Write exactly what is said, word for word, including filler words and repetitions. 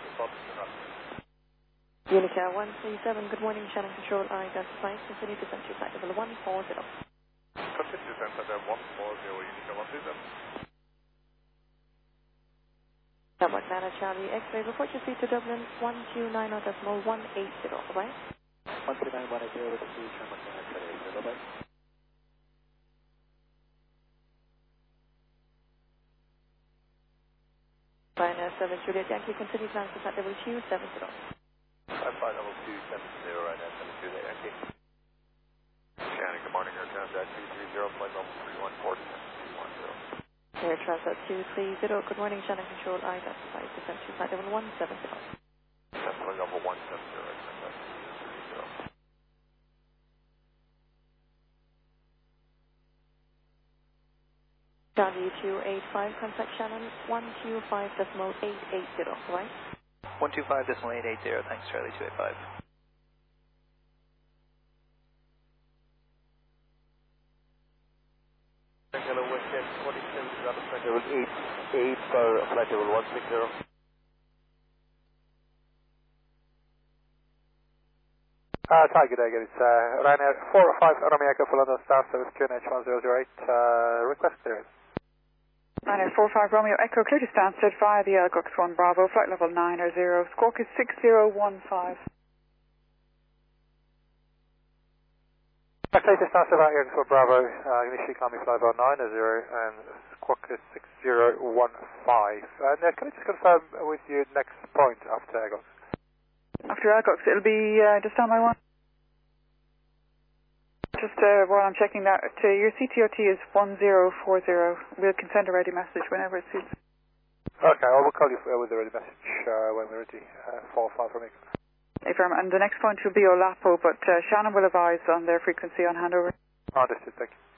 Unica one three seven, good morning, Shannon Control, I identify, continue to send you flight level one four zero. Continue to send flight level one four zero, Unica one three seven. Network Nana Charlie X-ray, report your speed to Dublin one two nine zero decimal one eight zero, bye-bye. one two nine one eight zero, this is Sherman Nana Charlie X-ray, bye-bye. Ryanair seven Juliet Yankee, continue to answer flight level two seven zero. I'm flight level two seven zero, right now, seven Juliet Yankee. Shannon, good morning, Air Transat two three zero, flight level three one four two one zero. Air Transat two three zero, good morning, Shannon Control, I identify, descend to flight level one seven zero. That's flight level one seven zero, right, Transat two three zero. Charlie two eight five, contact Shannon one two five decimal eight eight zero, right? one two five decimal eight eight zero, thanks Charlie two eight five. Hello, West End forty-seven, ground flight level eight eight for flight level one six zero. Uh, Tiger day again, it's uh, Ryanair four five Romeo Echo for London Star Service Q N H one zero zero eight, uh, request clearance. Ryanair four five Romeo Echo, clear to Stansted via the Elgux one Bravo, flight level nine zero, squawk is six zero one five. Okay, to Stansted via Elgux one Bravo, uh, initially call me flight level nine zero and squawk is six zero one five. And uh, can I just confirm with you next point after Elgux? After Elgux, it'll be uh, just on my one. Just uh, while I'm checking that, uh, your C T O T is one zero four zero. We can send a ready message whenever it suits. Okay, I will call you with a ready message uh, when we're ready. Uh, four five from me. Hey, firm. And the next point will be Olapo, but uh, Shannon will advise on their frequency on handover. Understood, thank you.